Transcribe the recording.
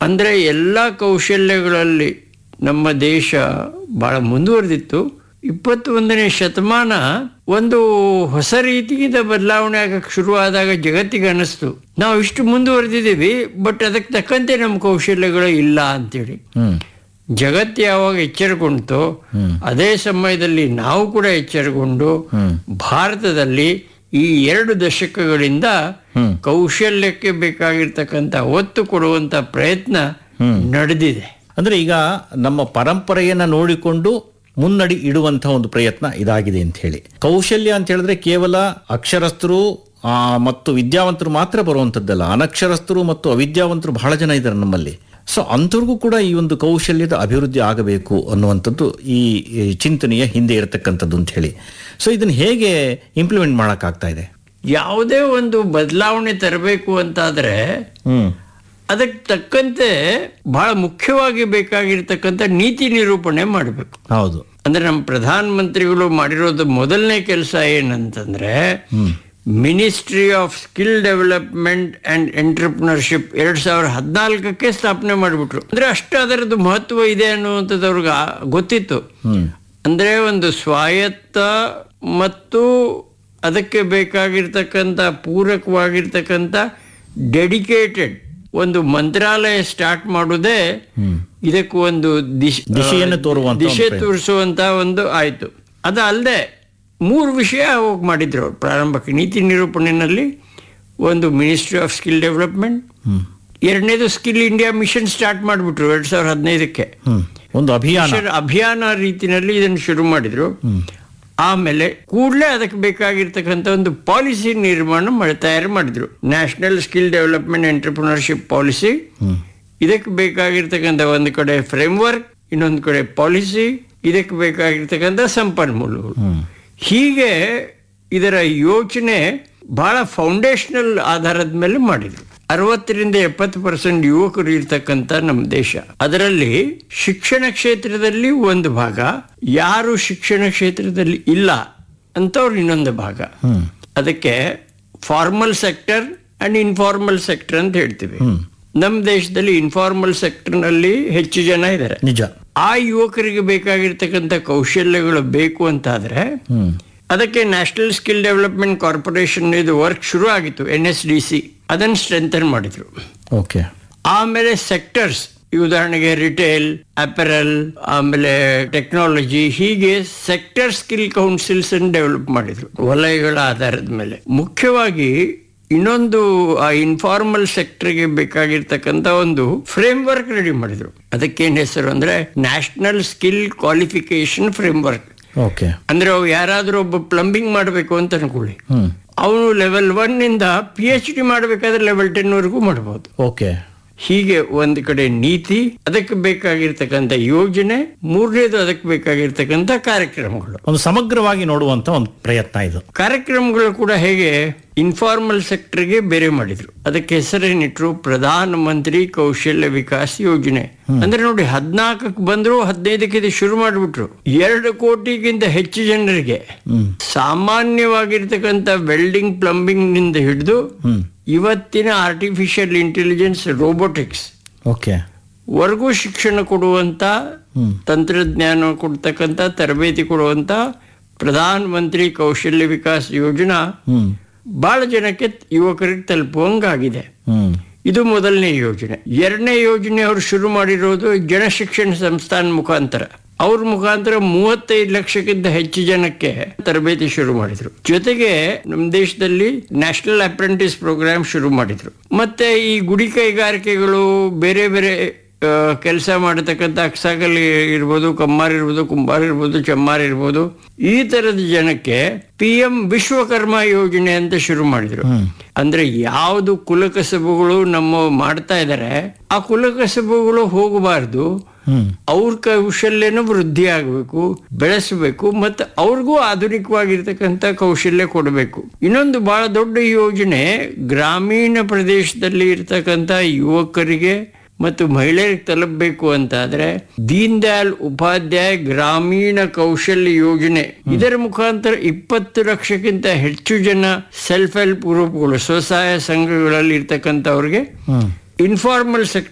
ಅಂದರೆ ಎಲ್ಲ ಕೌಶಲ್ಯಗಳಲ್ಲಿ ನಮ್ಮ ದೇಶ ಬಹಳ ಮುಂದುವರೆದಿತ್ತು. 21ನೇ ಶತಮಾನ ಒಂದು ಹೊಸ ರೀತಿಯಿಂದ ಬದಲಾವಣೆ ಆಗಕ್ಕೆ ಶುರುವಾದಾಗ ಜಗತ್ತಿಗೆ ಅನ್ನಿಸ್ತು ನಾವು ಇಷ್ಟು ಮುಂದುವರೆದಿದ್ದೀವಿ, ಬಟ್ ಅದಕ್ಕೆ ತಕ್ಕಂತೆ ನಮ್ಮ ಕೌಶಲ್ಯಗಳು ಇಲ್ಲ ಅಂತೇಳಿ. ಜಗತ್ತು ಯಾವಾಗ ಎಚ್ಚರಗೊಂಡ್ತೋ ಅದೇ ಸಮಯದಲ್ಲಿ ನಾವು ಕೂಡ ಎಚ್ಚರಗೊಂಡು ಭಾರತದಲ್ಲಿ ಈ 2 ದಶಕಗಳಿಂದ ಕೌಶಲ್ಯಕ್ಕೆ ಬೇಕಾಗಿರ್ತಕ್ಕಂಥ ಒತ್ತು ಕೊಡುವಂತ ಪ್ರಯತ್ನ ನಡೆದಿದೆ. ಅಂದ್ರೆ ಈಗ ನಮ್ಮ ಪರಂಪರೆಯನ್ನ ನೋಡಿಕೊಂಡು ಮುನ್ನಡಿ ಇಡುವಂತಹ ಒಂದು ಪ್ರಯತ್ನ ಇದಾಗಿದೆ ಅಂತ ಹೇಳಿ. ಕೌಶಲ್ಯ ಅಂತ ಹೇಳಿದ್ರೆ ಕೇವಲ ಅಕ್ಷರಸ್ಥರು ಮತ್ತು ವಿದ್ಯಾವಂತರು ಮಾತ್ರ ಬರುವಂತದ್ದಲ್ಲ, ಅನಕ್ಷರಸ್ಥರು ಮತ್ತು ಅವಿದ್ಯಾವಂತರು ಬಹಳ ಜನ ಇದ್ದಾರೆ ನಮ್ಮಲ್ಲಿ. ಸೊ ಅಂಥವ್ರಿಗೂ ಕೂಡ ಈ ಒಂದು ಕೌಶಲ್ಯದ ಅಭಿವೃದ್ಧಿ ಆಗಬೇಕು ಅನ್ನುವಂಥದ್ದು ಈ ಚಿಂತನೆಯ ಹಿಂದೆ ಇರತಕ್ಕಂಥದ್ದು ಅಂತ ಹೇಳಿ. ಸೊ ಇದನ್ನ ಹೇಗೆ ಇಂಪ್ಲಿಮೆಂಟ್ ಮಾಡಕ್ಕಾಗ್ತಾ ಇದೆ? ಯಾವುದೇ ಒಂದು ಬದಲಾವಣೆ ತರಬೇಕು ಅಂತಾದ್ರೆ ಅದಕ್ಕೆ ತಕ್ಕಂತೆ ಬಹಳ ಮುಖ್ಯವಾಗಿ ಬೇಕಾಗಿರ್ತಕ್ಕಂಥ ನೀತಿ ನಿರೂಪಣೆ ಮಾಡಬೇಕು. ಹೌದು. ಅಂದ್ರೆ ನಮ್ಮ ಪ್ರಧಾನ ಮಂತ್ರಿಗಳು ಮಾಡಿರೋದು ಮೊದಲನೇ ಕೆಲಸ ಏನಂತಂದ್ರೆ ministry of skill development and entrepreneurship 2014ಕ್ಕೆ ಸ್ಥಾಪನೆ ಮಾಡಿಬಿಟ್ರು. ಅಂದ್ರೆ ಅಷ್ಟು ಅದರದ್ದು ಮಹತ್ವ ಇದೆ ಅನ್ನುವಂಥದ್ದು ಅವ್ರಿಗೆ ಗೊತ್ತಿತ್ತು. ಅಂದ್ರೆ ಒಂದು ಸ್ವಾಯತ್ತ ಮತ್ತು ಅದಕ್ಕೆ ಬೇಕಾಗಿರ್ತಕ್ಕಂಥ ಪೂರಕವಾಗಿರ್ತಕ್ಕಂಥ ಡೆಡಿಕೇಟೆಡ್ ಒಂದು ಮಂತ್ರಾಲಯ ಸ್ಟಾರ್ಟ್ ಮಾಡೋದೇ ಇದಕ್ಕೆ ಒಂದು ದಿಶೆ ತೋರಿಸುವಂತ ಒಂದು ಆಯ್ತು. ಅದಲ್ಲದೆ 3 ವಿಷಯ ಹೋಗಿ ಮಾಡಿದ್ರು ಪ್ರಾರಂಭಕ್ಕೆ ನೀತಿ ನಿರೂಪಣೆಯಲ್ಲಿ. ಒಂದು ಮಿನಿಸ್ಟ್ರಿ ಆಫ್ ಸ್ಕಿಲ್ ಡೆವಲಪ್ಮೆಂಟ್, ಎರಡನೇದು ಸ್ಕಿಲ್ ಇಂಡಿಯಾ ಮಿಷನ್ ಸ್ಟಾರ್ಟ್ ಮಾಡಿಬಿಟ್ರು 2015ಕ್ಕೆ. ಒಂದು ಅಭಿಯಾನ ರೀತಿಯಲ್ಲಿ ಇದನ್ನು ಶುರು ಮಾಡಿದ್ರು. ಆಮೇಲೆ ಕೂಡಲೇ ಅದಕ್ಕೆ ಬೇಕಾಗಿರ್ತಕ್ಕಂಥ ಒಂದು ಪಾಲಿಸಿ ತಯಾರು ಮಾಡಿದ್ರು, national skill development entrepreneurship policy. ಇದಕ್ಕೆ ಬೇಕಾಗಿರ್ತಕ್ಕಂಥ ಒಂದು ಕಡೆ ಫ್ರೇಮ್ವರ್ಕ್, ಇನ್ನೊಂದು ಕಡೆ ಪಾಲಿಸಿ, ಇದಕ್ಕೆ ಬೇಕಾಗಿರ್ತಕ್ಕಂಥ ಸಂಪನ್ಮೂಲಗಳು. ಹೀಗೆ ಇದರ ಯೋಚನೆ ಬಹಳ ಫೌಂಡೇಶನಲ್ ಆಧಾರದ ಮೇಲೆ ಮಾಡಿದ್ರು. 60-70% ಯುವಕರು ಇರ್ತಕ್ಕಂಥ ನಮ್ಮ ದೇಶ. ಅದರಲ್ಲಿ ಶಿಕ್ಷಣ ಕ್ಷೇತ್ರದಲ್ಲಿ ಒಂದು ಭಾಗ, ಯಾರು ಶಿಕ್ಷಣ ಕ್ಷೇತ್ರದಲ್ಲಿ ಇಲ್ಲ ಅಂತವ್ರು ಇನ್ನೊಂದು ಭಾಗ. ಅದಕ್ಕೆ formal sector and informal sector ಅಂತ ಹೇಳ್ತೀವಿ. ನಮ್ಮ ದೇಶದಲ್ಲಿ ಇನ್ಫಾರ್ಮಲ್ ಸೆಕ್ಟರ್ ನಲ್ಲಿ ಹೆಚ್ಚು ಜನ ಇದ್ದಾರೆ, ನಿಜ. ಆ ಯುವಕರಿಗೆ ಬೇಕಾಗಿರ್ತಕ್ಕಂಥ ಕೌಶಲ್ಯಗಳು ಬೇಕು ಅಂತಾದ್ರೆ ಅದಕ್ಕೆ ನ್ಯಾಷನಲ್ ಸ್ಕಿಲ್ ಡೆವಲಪ್ಮೆಂಟ್ ಕಾರ್ಪೊರೇಷನ್ ಇದು ವರ್ಕ್ ಶುರು ಆಗಿತ್ತು, NSDC. ಅದನ್ನು ಸ್ಟ್ರೆಂಥನ್ ಮಾಡಿದ್ರು. ಆಮೇಲೆ ಸೆಕ್ಟರ್ಸ್, ಉದಾಹರಣೆಗೆ ರಿಟೇಲ್, ಅಪೆರಲ್, ಆಮೇಲೆ ಟೆಕ್ನಾಲಜಿ, ಹೀಗೆ ಸೆಕ್ಟರ್ ಸ್ಕಿಲ್ ಕೌನ್ಸಿಲ್ಸ್ ಅನ್ನು ಡೆವಲಪ್ ಮಾಡಿದ್ರು ವಲಯಗಳ ಆಧಾರದ ಮೇಲೆ. ಮುಖ್ಯವಾಗಿ ಇನ್ನೊಂದು ಆ ಇನ್ಫಾರ್ಮಲ್ ಸೆಕ್ಟರ್ಗೆ ಬೇಕಾಗಿರ್ತಕ್ಕಂಥ ಒಂದು ಫ್ರೇಮ್ ವರ್ಕ್ ರೆಡಿ ಮಾಡಿದ್ರು. ಅದಕ್ಕೇನ್ ಹೆಸರು ಅಂದ್ರೆ national skill qualification frame work. ಅಂದ್ರೆ ಅವು ಯಾರಾದ್ರೂ ಒಬ್ಬ ಪ್ಲಂಬಿಂಗ್ ಮಾಡಬೇಕು ಅಂತ ಅನ್ಕೊಳ್ಳಿ, ಅವನು ಲೆವೆಲ್ 1 ಇಂದ PhD ಮಾಡಬೇಕಾದ್ರೆ ಲೆವೆಲ್ 10 ವರೆಗೂ ಮಾಡಬಹುದು. ಹೀಗೆ ಒಂದು ಕಡೆ ನೀತಿ, ಅದಕ್ಕೆ ಬೇಕಾಗಿರ್ತಕ್ಕಂಥ ಯೋಜನೆ, ಮೂರನೇದು ಅದಕ್ಕೆ ಬೇಕಾಗಿರ್ತಕ್ಕಂಥ ಕಾರ್ಯಕ್ರಮಗಳು, ಒಂದು ಸಮಗ್ರವಾಗಿ ನೋಡುವಂತ ಒಂದು ಪ್ರಯತ್ನ ಇದು. ಕಾರ್ಯಕ್ರಮಗಳು ಕೂಡ ಹೇಗೆ ಇನ್ಫಾರ್ಮಲ್ ಸೆಕ್ಟರ್ಗೆ ಬೇರೆ ಮಾಡಿದ್ರು. ಅದಕ್ಕೆ ಹೆಸರೇನಿಟ್ರು ಪ್ರಧಾನ ಮಂತ್ರಿ ಕೌಶಲ್ಯ ವಿಕಾಸ್ ಯೋಜನೆ. ಅಂದ್ರೆ ನೋಡಿ, 14ಕ್ಕೆ ಬಂದ್ರು, 15ಕ್ಕೆ ಇದು ಶುರು ಮಾಡಿಬಿಟ್ರು. 2 ಕೋಟಿಗಿಂತ ಹೆಚ್ಚು ಜನರಿಗೆ ಸಾಮಾನ್ಯವಾಗಿರ್ತಕ್ಕಂಥ ವೆಲ್ಡಿಂಗ್, ಪ್ಲಂಬಿಂಗ್ ನಿಂದ ಹಿಡಿದು ಇವತ್ತಿನ ಆರ್ಟಿಫಿಷಿಯಲ್ ಇಂಟೆಲಿಜೆನ್ಸ್, ರೋಬೋಟಿಕ್ಸ್ ವರ್ಗೂ ಶಿಕ್ಷಣ ಕೊಡುವಂತ, ತಂತ್ರಜ್ಞಾನ ಕೊಡ್ತಕ್ಕಂಥ ತರಬೇತಿ ಕೊಡುವಂತ ಪ್ರಧಾನ ಮಂತ್ರಿ ಕೌಶಲ್ಯ ವಿಕಾಸ್ ಯೋಜನಾ ಬಹಳ ಜನಕ್ಕೆ ಯುವಕರಿಗೆ ತಲುಪುವಂಗಾಗಿದೆ. ಇದು ಮೊದಲನೇ ಯೋಜನೆ. ಎರಡನೇ ಯೋಜನೆ ಅವರು ಶುರು ಮಾಡಿರೋದು ಜನ ಶಿಕ್ಷಣ ಸಂಸ್ಥಾನ ಮುಖಾಂತರ. ಅವ್ರ ಮುಖಾಂತರ 35 ಲಕ್ಷಕ್ಕಿಂತ ಹೆಚ್ಚು ಜನಕ್ಕೆ ತರಬೇತಿ ಶುರು ಮಾಡಿದ್ರು. ಜೊತೆಗೆ ನಮ್ಮ ದೇಶದಲ್ಲಿ ನ್ಯಾಷನಲ್ ಅಪ್ರೆಂಟಿಸ್ ಪ್ರೋಗ್ರಾಮ್ ಶುರು ಮಾಡಿದ್ರು. ಮತ್ತೆ ಈ ಗುಡಿ ಕೈಗಾರಿಕೆಗಳು, ಬೇರೆ ಬೇರೆ ಕೆಲಸ ಮಾಡತಕ್ಕಂಥ ಅಕ್ಸಾಗಲ್ ಇರ್ಬೋದು, ಕಮ್ಮಾರ್ ಇರ್ಬೋದು, ಕುಂಬಾರ್ ಇರ್ಬೋದು, ಚಮ್ಮಾರ್ ಇರ್ಬೋದು, ಈ ತರದ ಜನಕ್ಕೆ PM ವಿಶ್ವಕರ್ಮ ಯೋಜನೆ ಅಂತ ಶುರು ಮಾಡಿದ್ರು. ಅಂದ್ರೆ ಯಾವುದು ಕುಲಕಸಬುಗಳು ನಮ್ಮ ಮಾಡ್ತಾ ಇದಾರೆ, ಆ ಕುಲಕಸಬುಗಳು ಹೋಗಬಾರ್ದು, ಅವ್ರ ಕೌಶಲ್ಯನ ವೃದ್ಧಿ ಆಗಬೇಕು, ಬೆಳೆಸಬೇಕು, ಮತ್ತು ಅವ್ರಿಗೂ ಆಧುನಿಕವಾಗಿರ್ತಕ್ಕಂಥ ಕೌಶಲ್ಯ ಕೊಡಬೇಕು. ಇನ್ನೊಂದು ಬಹಳ ದೊಡ್ಡ ಯೋಜನೆ, ಗ್ರಾಮೀಣ ಪ್ರದೇಶದಲ್ಲಿ ಇರ್ತಕ್ಕಂಥ ಯುವಕರಿಗೆ ಮತ್ತು ಮಹಿಳೆಯರಿಗೆ ತಲುಪಬೇಕು ಅಂತಾದ್ರೆ ದೀನ್ ದಯಾಳ್ ಉಪಾಧ್ಯಾಯ ಗ್ರಾಮೀಣ ಕೌಶಲ್ಯ ಯೋಜನೆ. ಇದರ ಮುಖಾಂತರ 20 ಲಕ್ಷಕ್ಕಿಂತ ಹೆಚ್ಚು ಜನ ಸೆಲ್ಫ್ ಹೆಲ್ಪ್ ಗ್ರೂಪ್ಗಳು, ಸ್ವಸಹಾಯ ಸಂಘಗಳಲ್ಲಿ ಇರ್ತಕ್ಕಂಥವ್ರಿಗೆ ಇನ್ಫಾರ್ಮಲ್ ಸೆಕ್ಟರ್